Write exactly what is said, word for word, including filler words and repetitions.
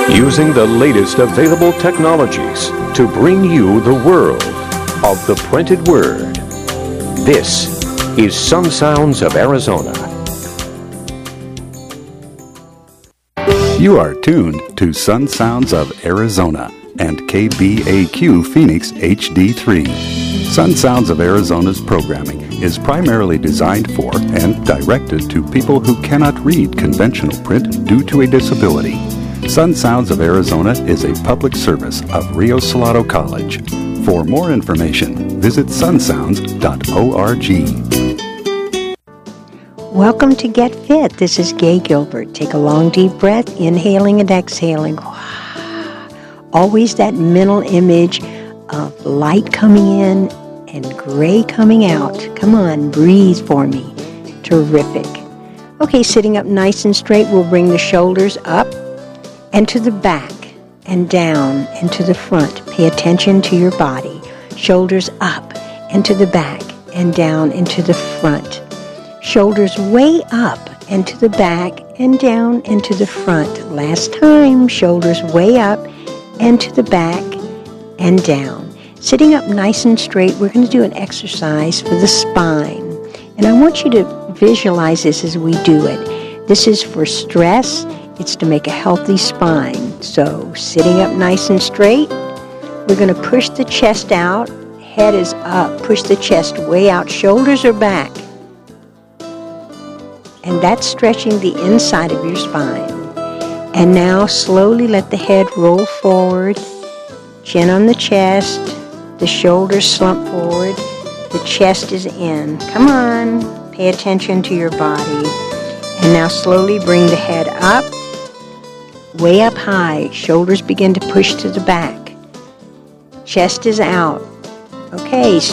Using the latest available technologies to bring you the world of the printed word. This is Sun Sounds of Arizona. You are tuned to Sun Sounds of Arizona and K B A Q Phoenix H D three. Sun Sounds of Arizona's programming is primarily designed for and directed to people who cannot read conventional print due to a disability. Sun Sounds of Arizona is a public service of Rio Salado College. For more information, visit sun sounds dot org. Welcome to Get Fit. This is Gay Gilbert. Take a long deep breath, inhaling and exhaling. Always that mental image of light coming in and gray coming out. Come on, breathe for me. Terrific. Okay, sitting up nice and straight, we'll bring the shoulders up and to the back and down and to the front. Pay attention to your body. Shoulders up and to the back and down and to the front. Shoulders way up and to the back and down and to the front. Last time, shoulders way up and to the back and down. Sitting up nice and straight, we're going to do an exercise for the spine. And I want you to visualize this as we do it. This is for stress. It's to make a healthy spine. So sitting up nice and straight, we're going to push the chest out. Head is up. Push the chest way out. Shoulders are back. And that's stretching the inside of your spine. And now slowly let the head roll forward. Chin on the chest. The shoulders slump forward. The chest is in. Come on. Pay attention to your body. And now slowly bring the head up. Way up high. Shoulders begin to push to the back. Chest is out. Okay.